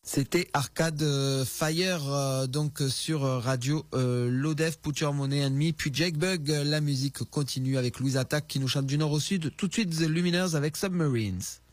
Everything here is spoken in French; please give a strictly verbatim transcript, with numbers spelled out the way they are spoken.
C'était Arcade Fire, euh, donc sur Radio euh, Lodef, Put Your Money and Me, puis Jake Bug. La musique continue avec Louise Attack qui nous chante du nord au sud. Tout de suite The Lumineers avec Submarines.